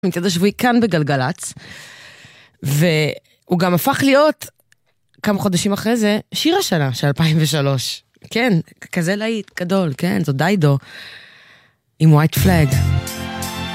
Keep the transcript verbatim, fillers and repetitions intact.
מצעד השבועי כאן בגלגלץ, והוא גם הפך להיות, כמה חודשים אחרי זה, שיר השנה של אלפיים ושלוש. כן, כזה להיט גדול, כן, זו דיידו, עם ווייט פלאג.